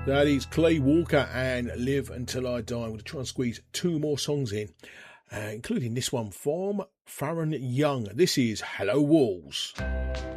That is Clay Walker and Live Until I Die. I'm going to try and squeeze two more songs in, including this one from Faron Young. This is Hello Walls.